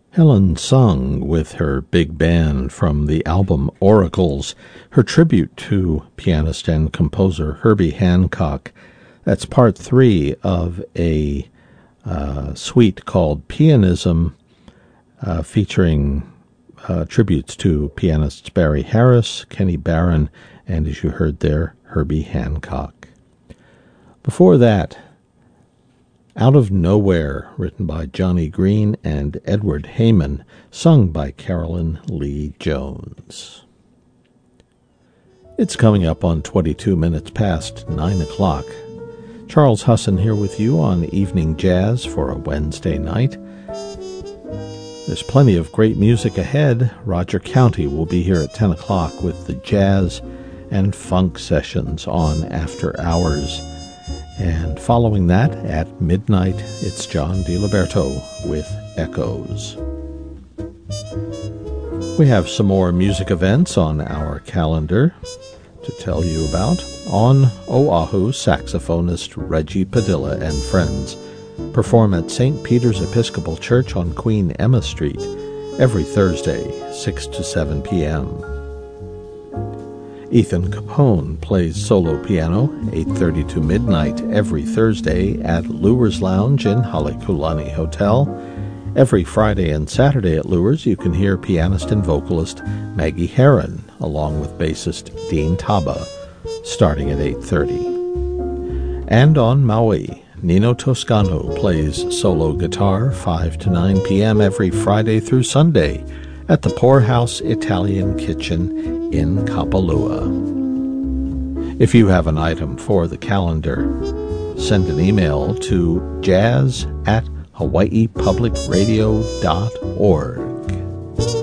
Helen Sung with her big band from the album Oracles, her tribute to pianist and composer Herbie Hancock. That's part 3 of a suite called Pianism, featuring tributes to pianists Barry Harris, Kenny Barron, and as you heard there, Herbie Hancock. Before that, Out of Nowhere, written by Johnny Green and Edward Heyman, sung by Carolyn Lee Jones. It's coming up on 22 minutes past 9 o'clock. Charles Husson here with you on Evening Jazz for a Wednesday night. There's plenty of great music ahead. Roger County will be here at 10 o'clock with the jazz and funk sessions on After Hours. And following that, at midnight, it's John DiLiberto with Echoes. We have some more music events on our calendar to tell you about. On Oahu, saxophonist Reggie Padilla and friends perform at St. Peter's Episcopal Church on Queen Emma Street every Thursday, 6 to 7 p.m. Ethan Capone plays solo piano, 8:30 to midnight every Thursday at Lure's Lounge in Halekulani Hotel. Every Friday and Saturday at Lure's, you can hear pianist and vocalist Maggie Herron, along with bassist Dean Taba, starting at 8:30. And on Maui, Nino Toscano plays solo guitar, 5 to 9 p.m. every Friday through Sunday at the Poorhouse Italian Kitchen in Kapalua. If you have an item for the calendar, send an email to jazz@hawaiipublicradio.org.